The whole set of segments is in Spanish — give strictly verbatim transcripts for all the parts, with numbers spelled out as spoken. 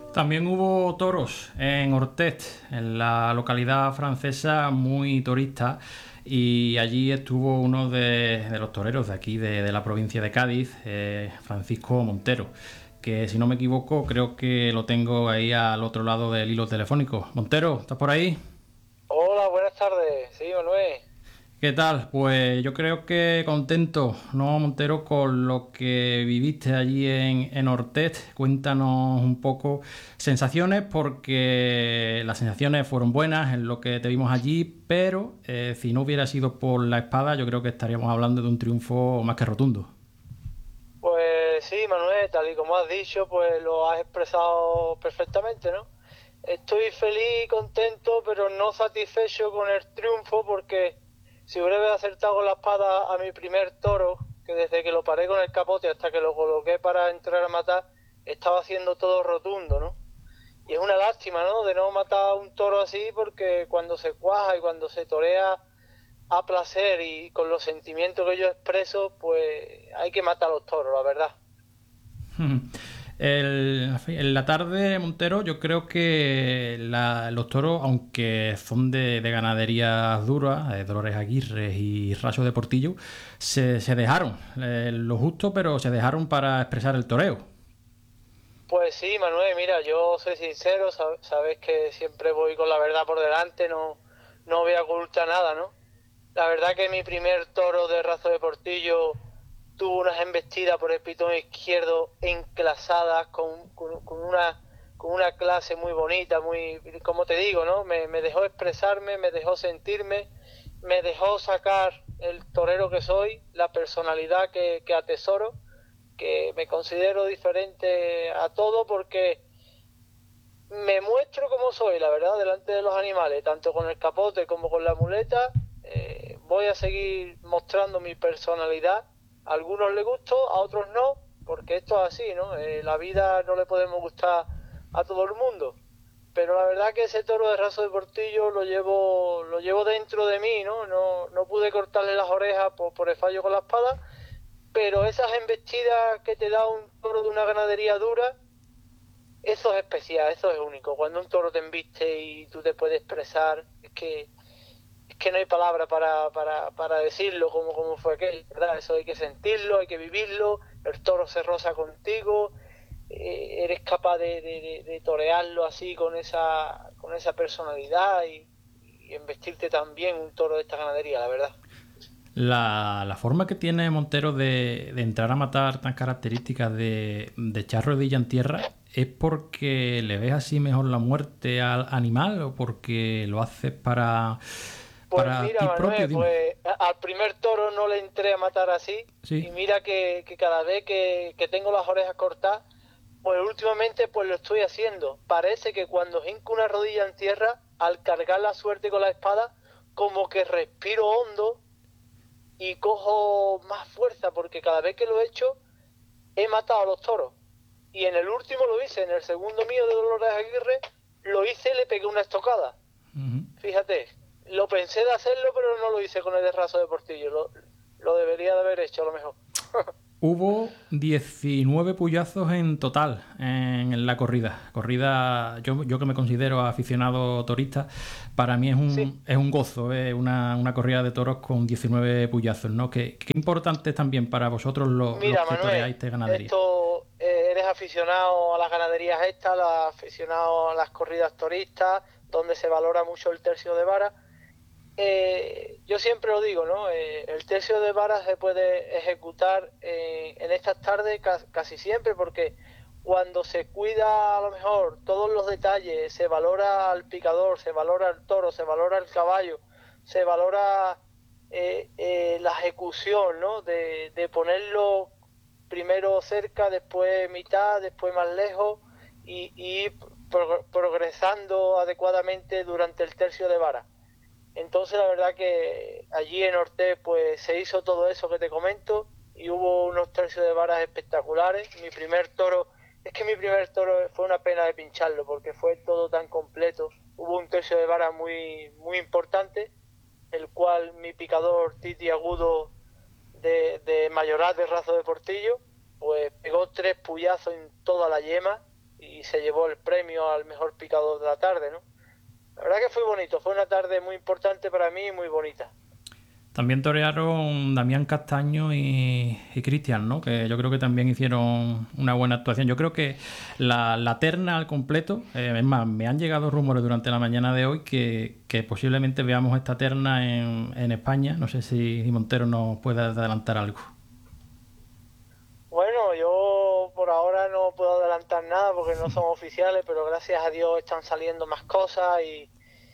También hubo toros en Ortet, en la localidad francesa muy turista, y allí estuvo uno de, de los toreros de aquí, de, de la provincia de Cádiz, eh, Francisco Montero, que si no me equivoco creo que lo tengo ahí al otro lado del hilo telefónico. Montero, ¿estás por ahí? Hola, buenas tardes. Sí, Manuel. ¿Qué tal? Pues yo creo que contento, ¿no, Montero, con lo que viviste allí en, en Ortet? Cuéntanos un poco sensaciones, porque las sensaciones fueron buenas en lo que te vimos allí, pero eh, si no hubiera sido por la espada, yo creo que estaríamos hablando de un triunfo más que rotundo. Pues sí, Manuel, tal y como has dicho, pues lo has expresado perfectamente, ¿no? Estoy feliz y contento, pero no satisfecho con el triunfo porque si hubiera acertado con la espada a mi primer toro, que desde que lo paré con el capote hasta que lo coloqué para entrar a matar, estaba haciendo todo rotundo, ¿no? Y es una lástima, ¿no? De no matar a un toro así porque cuando se cuaja y cuando se torea a placer y con los sentimientos que yo expreso, pues hay que matar a los toros, la verdad. El, en la tarde, Montero, yo creo que la, los toros, aunque son de, de ganaderías duras, de Dolores Aguirre y Raso de Portillo, se, se dejaron eh, lo justo, pero se dejaron para expresar el toreo. Pues sí, Manuel, mira, yo soy sincero, sabes que siempre voy con la verdad por delante, no, no voy a ocultar nada, ¿no? La verdad que mi primer toro de Razo de Portillo tuvo unas embestidas por el pitón izquierdo enclasadas con, con, con una con una clase muy bonita, muy, como te digo, ¿no? Me, me dejó expresarme, me dejó sentirme, me dejó sacar el torero que soy, la personalidad que, que atesoro, que me considero diferente a todo porque me muestro como soy, la verdad, delante de los animales, tanto con el capote como con la muleta. Eh, voy a seguir mostrando mi personalidad. A algunos les gustó, a otros no, porque esto es así, ¿no? Eh, la vida no le podemos gustar a todo el mundo. Pero la verdad que ese toro de Raso de Portillo lo llevo, lo llevo dentro de mí, ¿no? No, no pude cortarle las orejas por, por el fallo con la espada, pero esas embestidas que te da un toro de una ganadería dura, eso es especial, eso es único. Cuando un toro te embiste y tú te puedes expresar, es que es que no hay palabra para, para, para decirlo como, como fue aquel, ¿verdad? Eso hay que sentirlo, hay que vivirlo, el toro se roza contigo, eh, eres capaz de, de, de, torearlo así con esa, con esa personalidad y, y embestirte también un toro de esta ganadería, la verdad. La, la forma que tiene Montero de, de entrar a matar tan características de, de echar rodilla en tierra, ¿es porque le ves así mejor la muerte al animal o porque lo haces para, Pues para mira, ti propio? Manuel, Dime. pues al primer toro no le entré a matar así Sí. y mira que, que cada vez que, que tengo las orejas cortadas, pues últimamente pues lo estoy haciendo. Parece que cuando hinco una rodilla en tierra, al cargar la suerte con la espada, como que respiro hondo y cojo más fuerza, porque cada vez que lo he hecho, he matado a los toros. Y en el último lo hice, en el segundo mío de Dolores Aguirre, lo hice y le pegué una estocada. Uh-huh. Fíjate, lo pensé de hacerlo, pero no lo hice con el de Raso de Portillo. Lo, lo debería de haber hecho a lo mejor. Hubo diecinueve puyazos en total en la corrida. Corrida, yo, yo que me considero aficionado torista, para mí es Sí. un, es un gozo, es una, una corrida de toros con diecinueve puyazos, ¿no? Qué, qué importante es también para vosotros los, los Mira, que Manuel, toreáis de ganadería. esto eh, eres aficionado a las ganaderías estas, la, aficionado a las corridas toristas, donde se valora mucho el tercio de vara. Eh, yo siempre lo digo, ¿no? Eh, el tercio de vara se puede ejecutar eh, en estas tardes ca casi siempre porque cuando se cuida a lo mejor todos los detalles, se valora al picador, se valora al toro, se valora al caballo, se valora eh, eh, la ejecución, ¿no? De, de ponerlo primero cerca, después mitad, después más lejos y, y ir pro progresando adecuadamente durante el tercio de vara. Entonces la verdad que allí en Ortez pues se hizo todo eso que te comento y hubo unos tercios de varas espectaculares. Mi primer toro, es que mi primer toro fue una pena de pincharlo porque fue todo tan completo. Hubo un tercio de vara muy, muy importante, el cual mi picador Titi Agudo de, de Mayoral de Razo de Portillo, pues pegó tres puyazos en toda la yema y se llevó el premio al mejor picador de la tarde, ¿no? La verdad que fue bonito, fue una tarde muy importante para mí y muy bonita. También torearon Damián Castaño y, y Cristian, ¿no? Que yo creo que también hicieron una buena actuación. Yo creo que la, la terna al completo, eh, es más, me han llegado rumores durante la mañana de hoy que, que posiblemente veamos esta terna en, en España. No sé si, si Montero nos puede adelantar algo. Bueno, yo por ahora no puedo adelantar nada porque no son oficiales, pero gracias a Dios están saliendo más cosas y,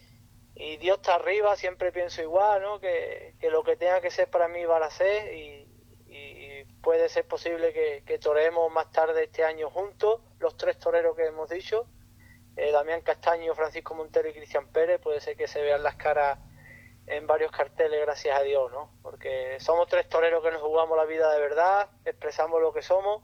y Dios está arriba, siempre pienso igual, ¿no? Que, que lo que tenga que ser para mí va a ser y, y puede ser posible que, que toreemos más tarde este año juntos, los tres toreros que hemos dicho, eh, Damián Castaño, Francisco Montero y Cristian Pérez, puede ser que se vean las caras en varios carteles, gracias a Dios, ¿no? Porque somos tres toreros que nos jugamos la vida de verdad, expresamos lo que somos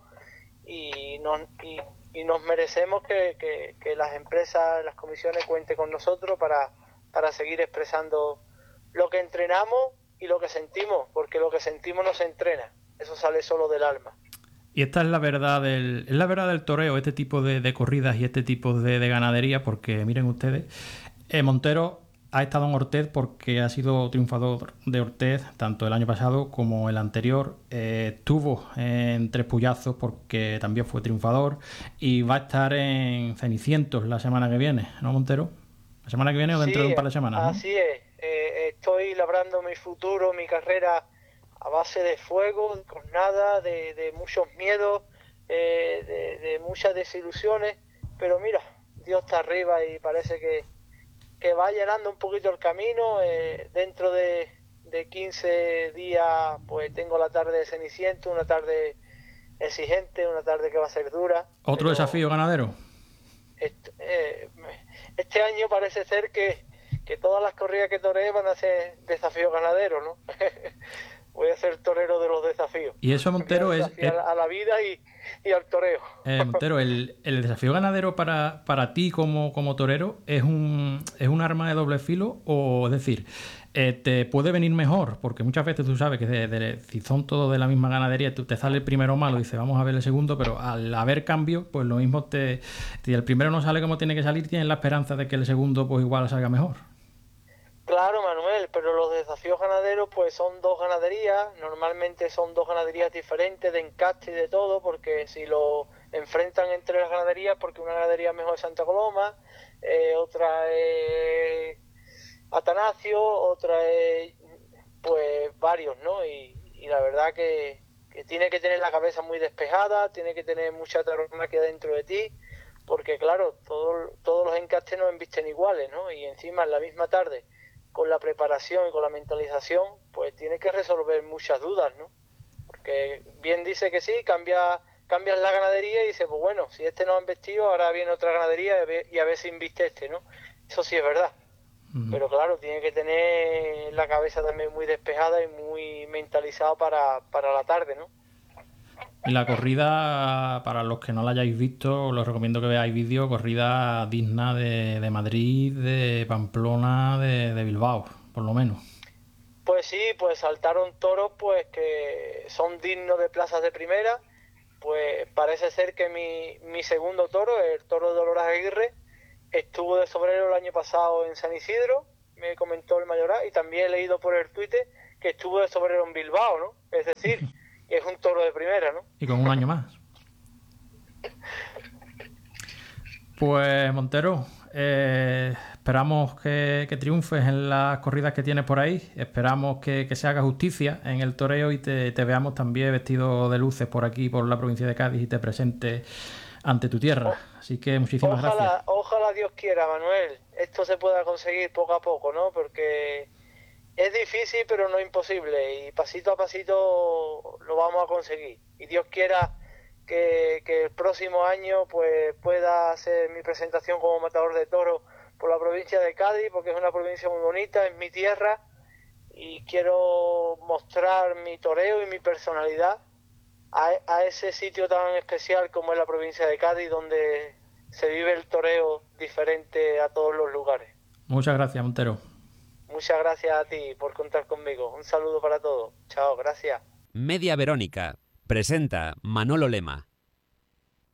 y nos, y, y nos merecemos que, que, que las empresas, las comisiones cuenten con nosotros para, para seguir expresando lo que entrenamos y lo que sentimos, porque lo que sentimos no se entrena, eso sale solo del alma. Y esta es la verdad del, es la verdad del toreo, este tipo de, de corridas y este tipo de, de ganadería, porque miren ustedes, eh, Montero ha estado en Ortez porque ha sido triunfador de Ortez tanto el año pasado como el anterior. Eh, estuvo en Tres Puyazos porque también fue triunfador y va a estar en Cenicientos la semana que viene, ¿no, Montero? ¿La semana que viene o dentro Sí, de un par de semanas? así ¿no? es. Eh, estoy labrando mi futuro, mi carrera a base de fuego, con nada, de, de muchos miedos, eh, de, de muchas desilusiones, pero mira, Dios está arriba y parece que que va llenando un poquito el camino. Eh, dentro de, de quince días pues tengo la tarde de Ceniciento, una tarde exigente, una tarde que va a ser dura. ¿Otro desafío ganadero? Este, eh, este año parece ser que, que todas las corridas que toreé van a ser desafíos ganaderos, ¿no? Voy a ser torero de los desafíos. Y eso, Montero, es, es... a la vida y, y al toreo. Eh, Montero, el, el desafío ganadero para, para ti como, como torero es un, es un arma de doble filo, o es decir, eh, te puede venir mejor, porque muchas veces tú sabes que de, de, si son todos de la misma ganadería, tú te sale el primero malo y dices vamos a ver el segundo, pero al haber cambio, pues lo mismo te, si el primero no sale como tiene que salir, tienes la esperanza de que el segundo pues igual salga mejor. Claro, Manuel, pero los desafíos ganaderos pues son dos ganaderías, normalmente son dos ganaderías diferentes de encaste y de todo, porque si lo enfrentan entre las ganaderías, porque una ganadería mejor es Santa Coloma, eh, otra es Atanasio, otra es pues varios, ¿no? Y, y la verdad que, que tiene que tener la cabeza muy despejada, tiene que tener mucha tauromaquia dentro de ti, porque claro, todo, todos los encastes no embisten iguales, ¿no? Y encima en la misma tarde, con la preparación y con la mentalización, pues tiene que resolver muchas dudas, ¿no? Porque bien dice que sí, cambia, cambias la ganadería y dice, pues bueno, si este no ha investido, ahora viene otra ganadería y a ver, y a ver si inviste este, ¿no? Eso sí es verdad. Uh-huh. Pero claro, tiene que tener la cabeza también muy despejada y muy mentalizado para, para la tarde, ¿no? Y la corrida, para los que no la hayáis visto, os recomiendo que veáis vídeo, corrida digna de, de Madrid, de Pamplona, de, de Bilbao, por lo menos. Pues sí, pues saltaron toros pues que son dignos de plazas de primera. Pues parece ser que mi, mi segundo toro, el toro de Dolores Aguirre, estuvo de sobrero el año pasado en San Isidro, me comentó el mayoral, y también he leído por el Twitter que estuvo de sobrero en Bilbao, ¿no? Es decir, es un toro de primera, ¿no? Y con un año más. Pues, Montero, eh, esperamos que, que triunfes en las corridas que tienes por ahí. Esperamos que, que se haga justicia en el toreo y te, te veamos también vestido de luces por aquí, por la provincia de Cádiz, y te presentes ante tu tierra. Así que muchísimas ojalá, gracias. Ojalá Dios quiera, Manuel, esto se pueda conseguir poco a poco, ¿no? Porque es difícil, pero no imposible, y pasito a pasito lo vamos a conseguir. Y Dios quiera que, que el próximo año pues pueda hacer mi presentación como matador de toros por la provincia de Cádiz, porque es una provincia muy bonita, es mi tierra, y quiero mostrar mi toreo y mi personalidad a, a ese sitio tan especial como es la provincia de Cádiz, donde se vive el toreo diferente a todos los lugares. Muchas gracias, Montero. Muchas gracias a ti por contar conmigo. Un saludo para todos. Chao, gracias. Media Verónica. Presenta Manolo Lema.